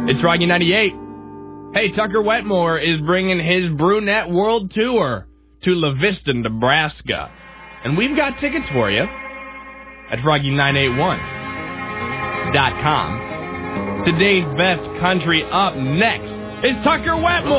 It's Froggy 98. Hey, Tucker Wetmore is bringing his Brunette World Tour to La Vista, Nebraska. And we've got tickets for you at Froggy981.com. Today's best country up next is Tucker Wetmore.